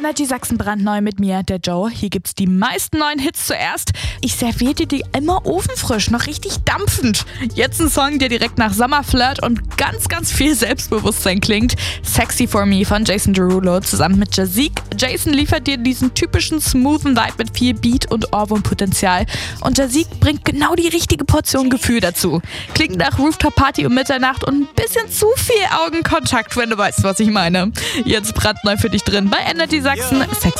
Energy Sachsen brandneu mit mir, der Joe. Hier gibt's die meisten neuen Hits zuerst. Ich serviere dir die immer ofenfrisch, noch richtig dampfend. Jetzt ein Song, der direkt nach Sommerflirt und ganz, ganz viel Selbstbewusstsein klingt. Sexy for Me von Jason Derulo zusammen mit Jazik. Jason liefert dir diesen typischen smoothen Vibe mit viel Beat und Ohrwurmpotenzial. Und Jazik bringt genau die richtige Portion Gefühl dazu. Klingt nach Rooftop-Party um Mitternacht und ein bisschen zu viel Augenkontakt, wenn du weißt, was ich meine. Jetzt brandneu für dich drin bei Energy Sachsen. Sexy